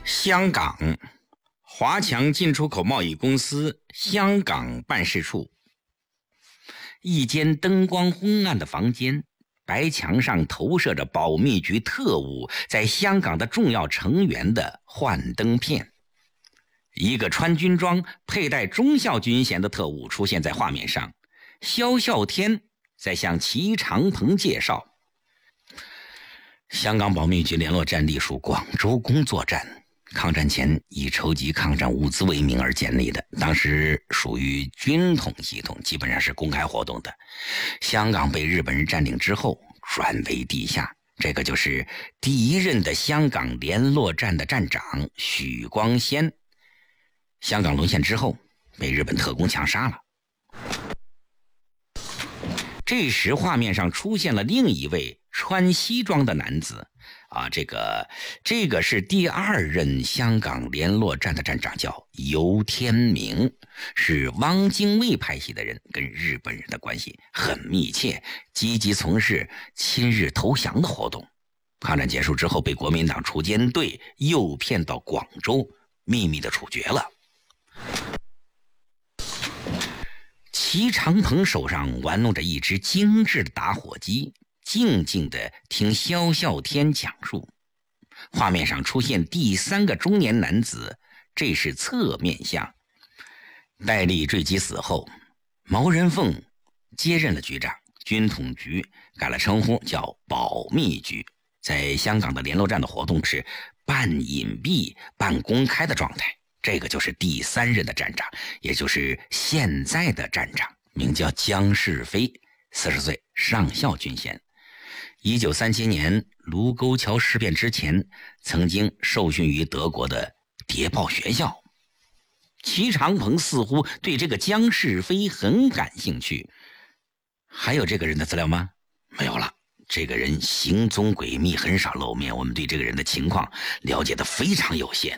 香港华强进出口贸易公司香港办事处，一间灯光昏暗的房间，白墙上投射着保密局特务在香港的重要成员的幻灯片。一个穿军装佩戴中校军衔的特务出现在画面上，萧啸天在向齐长鹏介绍，香港保密局联络站隶属广州工作站，抗战前以筹集抗战物资为名而建立的，当时属于军统系统，基本上是公开活动的。香港被日本人占领之后转为地下，这个就是第一任的香港联络站的站长许光先。香港沦陷之后被日本特工枪杀了。这时画面上出现了另一位穿西装的男子这个是第二任香港联络站的站长，叫游天明，是汪精卫派系的人，跟日本人的关系很密切，积极从事亲日投降的活动。抗战结束之后被国民党锄奸队诱骗到广州，秘密的处决了。齐长鹏手上玩弄着一只精致的打火机，静静地听萧啸天讲述。画面上出现第三个中年男子，这是侧面像。戴笠坠机死后，毛人凤接任了局长，军统局改了称呼叫保密局。在香港的联络站的活动是半隐蔽半公开的状态，这个就是第三任的站长，也就是现在的站长，名叫江世飞，40岁，上校军衔。1937年卢沟桥事变之前，曾经受训于德国的谍报学校。齐长鹏似乎对这个江世飞很感兴趣。还有这个人的资料吗？没有了。这个人行踪诡秘，很少露面，我们对这个人的情况了解的非常有限。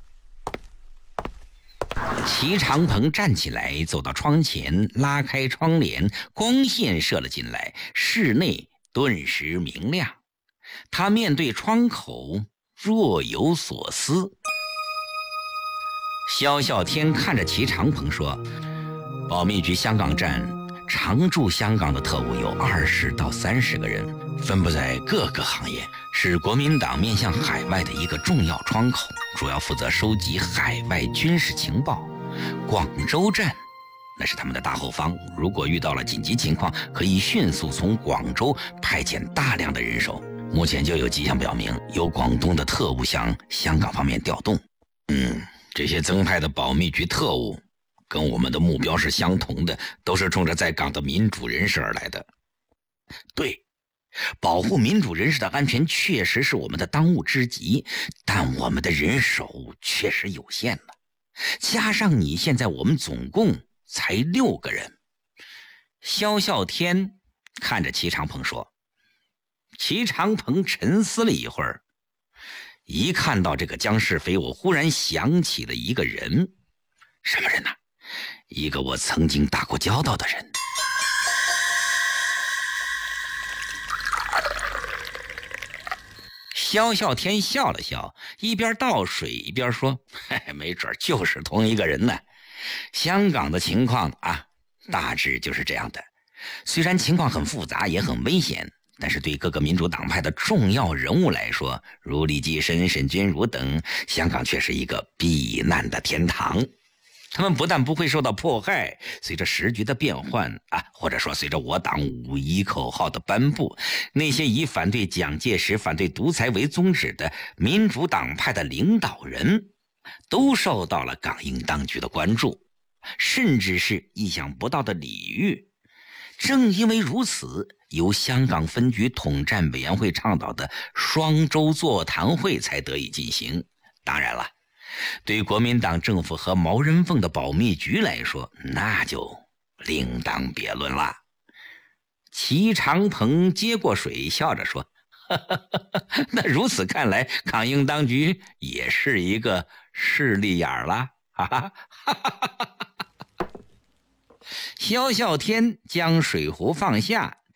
齐长鹏站起来，走到窗前，拉开窗帘，光线射了进来，室内顿时明亮。他面对窗口，若有所思。萧啸天看着齐长鹏说，保密局香港站常驻香港的特务有20到30个人，分布在各个行业，是国民党面向海外的一个重要窗口，主要负责收集海外军事情报。广州站那是他们的大后方，如果遇到了紧急情况，可以迅速从广州派遣大量的人手。目前就有迹象表明，有广东的特务向香港方面调动。这些增派的保密局特务跟我们的目标是相同的，都是冲着在港的民主人士而来的。对，保护民主人士的安全确实是我们的当务之急，但我们的人手确实有限了。加上你，现在我们总共才6个人。萧啸天看着齐长鹏说。齐长鹏沉思了一会儿，一看到这个江世飞，我忽然想起了一个人。什么人呢？一个我曾经打过交道的人。萧啸天笑了笑，一边倒水一边说，没准就是同一个人呢。香港的情况大致就是这样的，虽然情况很复杂也很危险，但是对各个民主党派的重要人物来说，如李济深、沈钧儒等，香港却是一个避难的天堂。他们不但不会受到迫害，随着时局的变换或者说随着我党5·1口号的颁布，那些以反对蒋介石、反对独裁为宗旨的民主党派的领导人都受到了港英当局的关注，甚至是意想不到的礼遇。正因为如此，由香港分局统战委员会倡导的双周座谈会才得以进行。当然了，对国民党政府和毛人凤的保密局来说，那就另当别论了。齐长鹏接过水，笑着说，那如此看来，港英当局也是一个势利眼了。萧啸天将水壶放下，